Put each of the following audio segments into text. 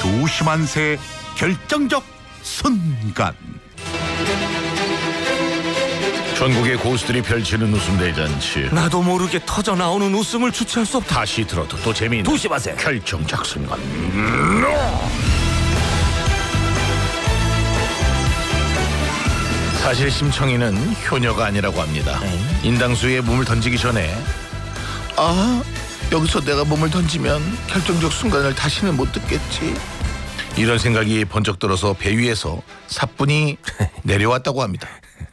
조심한 새 결정적 순간. 전국의 고수들이 펼치는 웃음 대잔치. 나도 모르게 터져 나오는 웃음을 주체할 수 없다. 다시 들어도 또 재미있는 조심하세요. 결정적 순간. 사실 심청이는 효녀가 아니라고 합니다. 인당수에 몸을 던지기 전에 여기서 내가 몸을 던지면 결정적 순간을 다시는 못 듣겠지, 이런 생각이 번쩍 들어서 배 위에서 사뿐히 내려왔다고 합니다.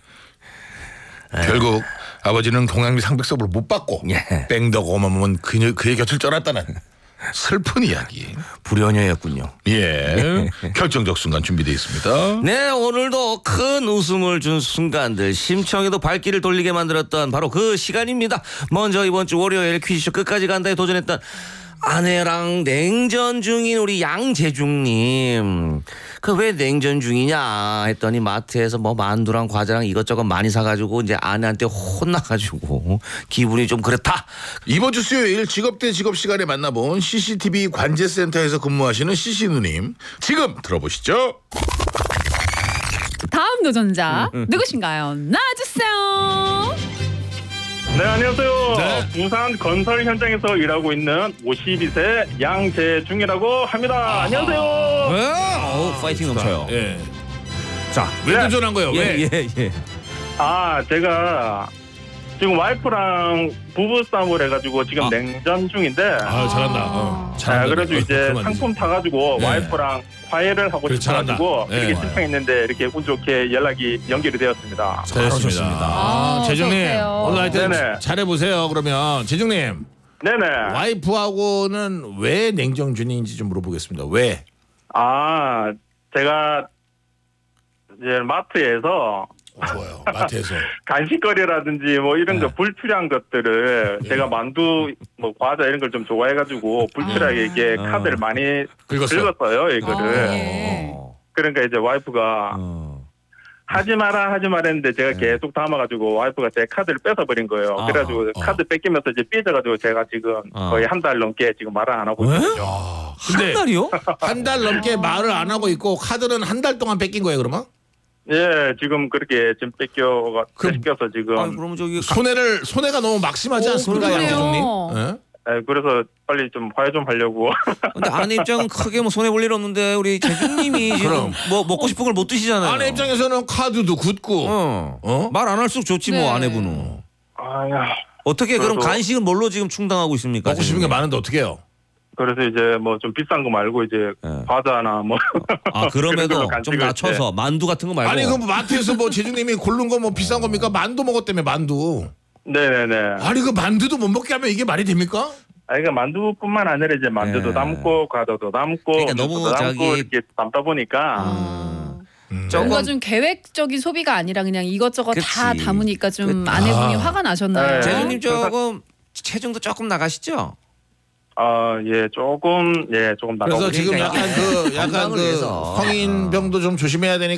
결국 아버지는 동양리 상백섭을 못 받고 예. 뺑덕어멈은 그의 곁을 떠났다는 슬픈 이야기. 불효녀였군요. 예, 결정적 순간 준비되어 있습니다. 네, 오늘도 큰 웃음을 준 순간들, 심청에도 발길을 돌리게 만들었던 바로 그 시간입니다. 먼저 이번 주 월요일 퀴즈쇼 끝까지 간다에 도전했던 아내랑 냉전 중인 우리 양재중님. 그 왜 냉전 중이냐 했더니 마트에서 뭐 만두랑 과자랑 이것저것 많이 사가지고 이제 아내한테 혼나가지고 기분이 좀 그렇다. 이번 주 수요일 직업 대 직업 시간에 만나본 CCTV 관제센터에서 근무하시는 CC누님, 지금 들어보시죠. 다음 도전자 누구신가요? 나와주세요. 네, 안녕하세요. 네. 부산 건설 현장에서 일하고 있는 52세 양재중이라고 합니다. 안녕하세요. 파이팅 넘쳐요. 예. 자, 왜 도전한 거예요? 왜? 예. 제가 지금 와이프랑 부부싸움을 해가지고 지금 냉전 중인데, 잘한다. 그래가지고 이제 상품 타가지고 네. 와이프랑 화해를 하고 그래, 싶어가지고 잘한다. 이렇게 네. 신청했는데 이렇게 운 좋게 연결이 되었습니다. 잘했습니다. 재중님, 좋으세요. 오늘 하여튼 네네. 잘해보세요. 그러면 재중님, 네네. 와이프하고는 왜 냉정 중인지 좀 물어보겠습니다. 왜? 제가 이제 마트에서 좋아요. 마트에서. 간식거리라든지 뭐 이런 네. 거 불필요한 것들을 제가 만두 뭐 과자 이런 걸 좀 좋아해가지고 불필요하게 이게 카드를 많이 긁었어요 이거를. 예. 그러니까 이제 와이프가 하지 마라 했는데 제가 계속 담아가지고 와이프가 제 카드를 뺏어버린 거예요. 그래가지고 카드 뺏기면서 이제 삐져가지고 제가 지금 거의 한 달 넘게 지금 말을 안 하고 있거든요. 근데 한 달이요? 한 달 넘게 말을 안 하고 있고 카드는 한 달 동안 뺏긴 거예요, 그러면? 예, 지금 그렇게 지금 뺏겨서 지금. 그러면 저기 손해가 너무 막심하지 않습니까, 그러네요. 양재중님? 예? 예, 그래서 빨리 좀 화해 좀 하려고. 근데 아내 입장은 크게 뭐 손해 볼 일 없는데 우리 재중님이 지금 그럼. 뭐 먹고 싶은 걸 못 드시잖아요. 아내 입장에서는 카드도 굳고 말 안 할수록 좋지 뭐 네. 아내분은. 아야. 어떻게 그럼 그래도- 간식은 뭘로 지금 충당하고 있습니까? 먹고 싶은 게 재중님? 많은데 어떻게 해요? 그래서 이제 뭐 좀 비싼 거 말고 이제 예. 과자나 뭐. 그럼에도 그런 걸로 좀 간식을 낮춰서 만두 같은 거 말고. 아니 그 마트에서 뭐 재중님이 고른 거 뭐 비싼 겁니까? 만두 먹었다며 만두. 네네네. 아니 그 만두도 못 먹게 하면 이게 말이 됩니까? 그러니까 만두뿐만 아니라 이제 만두도 예. 담고 과자도 담고 그러니까 너무 음료수도 담고 저기- 이렇게 담다 보니까 뭔가 좀 계획적인 소비가 아니라 그냥 이것저것 다 그치. 담으니까 좀 아내분이 화가 나셨나요? 네. 재중님 조금 체중도 조금 나가시죠? 조금 나가고 그래서 지금 그러니까 약간 건강을 그 위해서. 성인병도 좀 조심해야 되니까